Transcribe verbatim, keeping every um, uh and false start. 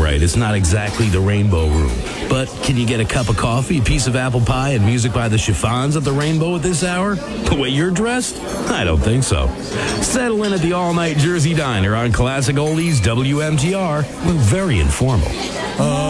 right, it's not exactly the Rainbow Room. But can you get a cup of coffee, a piece of apple pie, and music by the Chiffons at the Rainbow at this hour? The way you're dressed? I don't think so. Settle in at the all-night Jersey Diner on Classic Oldies W M T R. We're very informal. Uh,